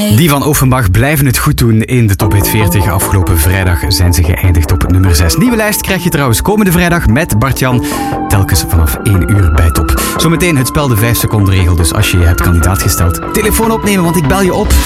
Die van Offenbach blijven het goed doen in de Top Hit 40. Afgelopen vrijdag zijn ze geëindigd op nummer 6. Nieuwe lijst krijg je trouwens komende vrijdag met Bart-Jan. Telkens vanaf 1 uur bij Top. Zometeen het spel de 5 seconden regel. Dus als je je hebt kandidaat gesteld, telefoon opnemen, want ik bel je op.